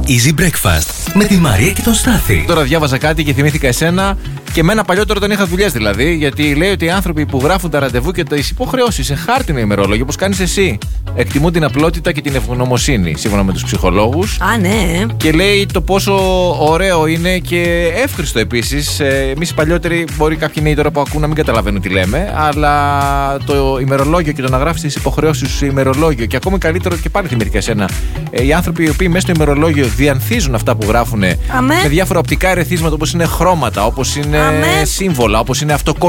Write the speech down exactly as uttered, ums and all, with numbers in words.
Easy Breakfast με τη Μαρία και τον Στάθη. Τώρα διάβαζα κάτι και θυμήθηκα εσένα και εμένα παλιότερα όταν είχα δουλειές δηλαδή. Γιατί λέει ότι οι άνθρωποι που γράφουν τα ραντεβού και τις υποχρεώσεις σε χάρτινο ημερόλογιο, όπως κάνεις εσύ, εκτιμούν την απλότητα και την ευγνωμοσύνη, σύμφωνα με τους ψυχολόγους. Α, ναι. Και λέει το πόσο ωραίο είναι και εύχριστο επίσης. Εμείς οι παλιότεροι, μπορεί κάποιοι νέοι τώρα που ακούν να μην καταλαβαίνουν τι λέμε, αλλά το ημερολόγιο και το να γράφεις τις υποχρεώσεις σου σε ημερολόγιο, και ακόμη καλύτερο, και πάλι θυμήθηκα εσένα, οι άνθρωποι οι οποίοι μέσα στο ημερολόγιο διανθίζουν αυτά που γράφουν με διάφορα οπτικά ερεθίσματα, όπως είναι χρώματα, όπως είναι Αμέ. σύμβολα, όπως είναι αυτοκόλλητα.